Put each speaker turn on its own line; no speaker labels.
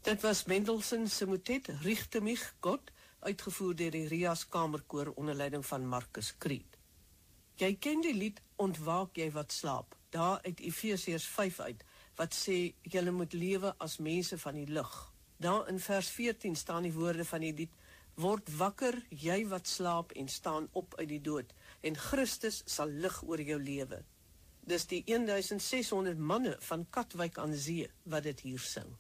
Dit was Mendelssohn se motet Richte mich Gott, uitgevoer deur die Rias Kamerkoor onder leiding van Marcus Creed. Jy ken die lied Ontwaak jy wat slaap, daar uit Efesiërs 5 uit, wat sê, julle moet lewe as mense van die lig. Daar in vers 14 staan die woorde van die lied, word wakker, jy wat slaap, en staan op uit die dood, en Christus sal lig oor jou lewe. Dis die 1600 manne van Katwijk aan Zee, wat dit hier sing.